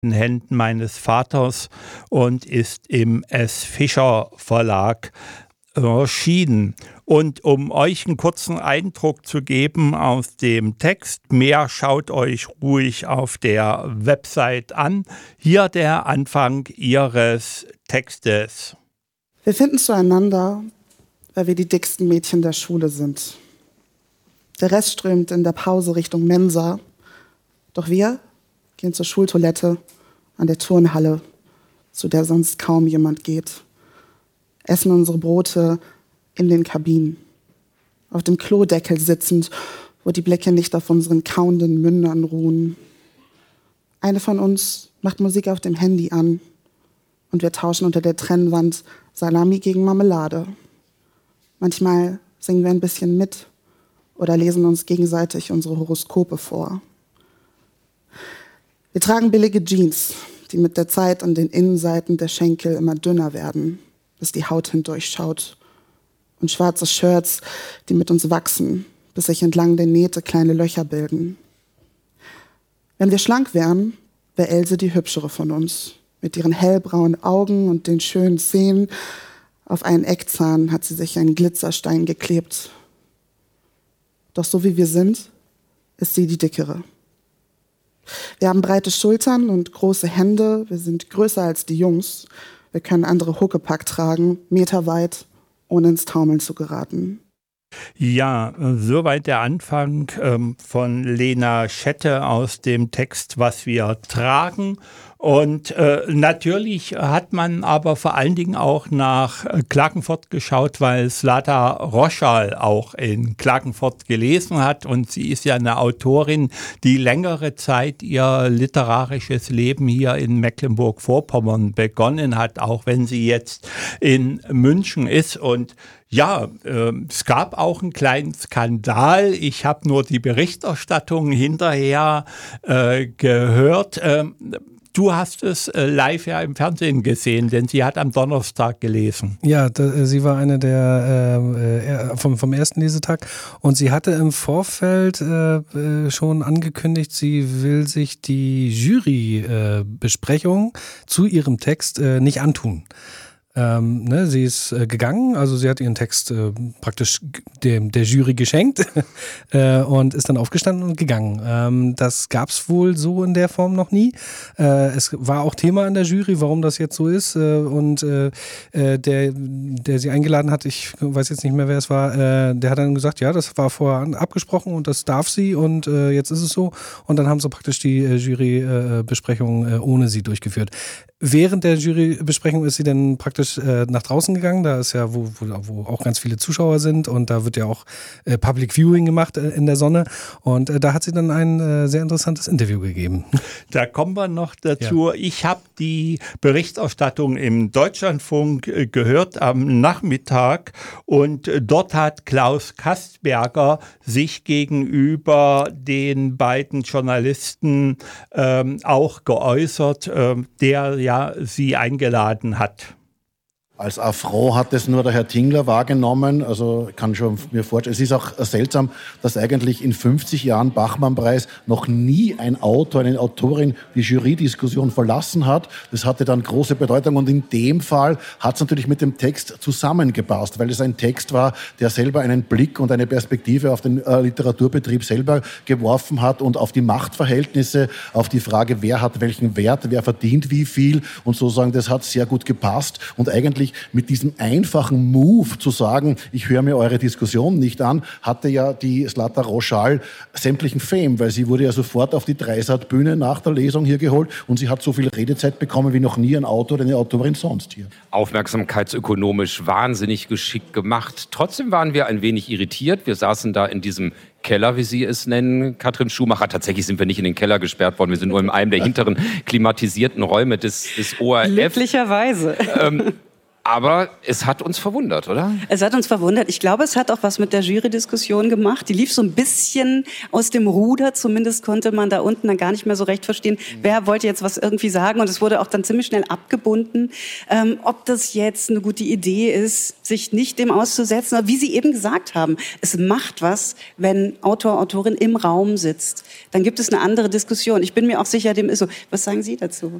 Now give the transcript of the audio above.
in Händen meines Vaters und ist im S. Fischer Verlag erschienen. Und um euch einen kurzen Eindruck zu geben aus dem Text, mehr schaut euch ruhig auf der Website an. Hier der Anfang ihres Textes. Wir finden zueinander, weil wir die dicksten Mädchen der Schule sind. Der Rest strömt in der Pause Richtung Mensa. Doch wir gehen zur Schultoilette an der Turnhalle, zu der sonst kaum jemand geht. Essen unsere Brote in den Kabinen. Auf dem Klodeckel sitzend, wo die Blicke nicht auf unseren kauenden Mündern ruhen. Eine von uns macht Musik auf dem Handy an und wir tauschen unter der Trennwand Salami gegen Marmelade. Manchmal singen wir ein bisschen mit oder lesen uns gegenseitig unsere Horoskope vor. Wir tragen billige Jeans, die mit der Zeit an den Innenseiten der Schenkel immer dünner werden, bis die Haut hindurchschaut. Und schwarze Shirts, die mit uns wachsen, bis sich entlang der Nähte kleine Löcher bilden. Wenn wir schlank wären, wäre Else die hübschere von uns. Mit ihren hellbraunen Augen und den schönen Zähnen. Auf einen Eckzahn hat sie sich einen Glitzerstein geklebt. Doch so wie wir sind, ist sie die dickere. Wir haben breite Schultern und große Hände. Wir sind größer als die Jungs. Wir können andere Huckepack tragen, meterweit, ohne ins Taumeln zu geraten. Ja, soweit der Anfang von Lena Schette aus dem Text, was wir tragen. Und natürlich hat man aber vor allen Dingen auch nach Klagenfurt geschaut, weil Zlata Roschal auch in Klagenfurt gelesen hat. Und sie ist ja eine Autorin, die längere Zeit ihr literarisches Leben hier in Mecklenburg-Vorpommern begonnen hat, auch wenn sie jetzt in München ist. Und ja, es gab auch einen kleinen Skandal. Ich habe nur die Berichterstattung hinterher gehört. Du hast es live ja im Fernsehen gesehen, denn sie hat am Donnerstag gelesen. Ja, sie war eine der vom ersten Lesetag und sie hatte im Vorfeld schon angekündigt, sie will sich die Jury-Besprechung zu ihrem Text nicht antun. Sie ist gegangen, also sie hat ihren Text praktisch der Jury geschenkt und ist dann aufgestanden und gegangen. Das gab's wohl so in der Form noch nie. Es war auch Thema in der Jury, warum das jetzt so ist. Und der sie eingeladen hat, ich weiß jetzt nicht mehr, wer es war, der hat dann gesagt, ja, das war vorher abgesprochen und das darf sie und jetzt ist es so. Und dann haben sie praktisch die Jurybesprechung ohne sie durchgeführt. Während der Jurybesprechung ist sie dann praktisch nach draußen gegangen. Da ist ja, wo auch ganz viele Zuschauer sind und da wird ja auch Public Viewing gemacht in der Sonne. Und da hat sie dann ein sehr interessantes Interview gegeben. Da kommen wir noch dazu. Ja. Ich habe die Berichterstattung im Deutschlandfunk gehört am Nachmittag und dort hat Klaus Kastberger sich gegenüber den beiden Journalisten auch geäußert, der ja sie eingeladen hat. Als Affront hat es nur der Herr Tingler wahrgenommen. Also kann schon mir vorstellen, es ist auch seltsam, dass eigentlich in 50 Jahren Bachmann-Preis noch nie ein Autor, eine Autorin die Jury-Diskussion verlassen hat. Das hatte dann große Bedeutung und in dem Fall hat es natürlich mit dem Text zusammengepasst, weil es ein Text war, der selber einen Blick und eine Perspektive auf den Literaturbetrieb selber geworfen hat und auf die Machtverhältnisse, auf die Frage, wer hat welchen Wert, wer verdient wie viel und sozusagen, das hat sehr gut gepasst und eigentlich mit diesem einfachen Move zu sagen, ich höre mir eure Diskussion nicht an, hatte ja die Zlata Roschal sämtlichen Fame, weil sie wurde ja sofort auf die Dreisat-Bühne nach der Lesung hier geholt und sie hat so viel Redezeit bekommen wie noch nie ein Autor oder eine Autorin sonst hier. Aufmerksamkeitsökonomisch wahnsinnig geschickt gemacht. Trotzdem waren wir ein wenig irritiert. Wir saßen da in diesem Keller, wie Sie es nennen, Katrin Schumacher. Tatsächlich sind wir nicht in den Keller gesperrt worden. Wir sind nur in einem der hinteren klimatisierten Räume des ORF. Glücklicherweise. Aber es hat uns verwundert, oder? Es hat uns verwundert. Ich glaube, es hat auch was mit der Jury-Diskussion gemacht. Die lief so ein bisschen aus dem Ruder. Zumindest konnte man da unten dann gar nicht mehr so recht verstehen, wer wollte jetzt was irgendwie sagen. Und es wurde auch dann ziemlich schnell abgebunden, ob das jetzt eine gute Idee ist, sich nicht dem auszusetzen. Aber wie Sie eben gesagt haben, es macht was, wenn Autor, Autorin im Raum sitzt. Dann gibt es eine andere Diskussion. Ich bin mir auch sicher, dem ist so. Was sagen Sie dazu?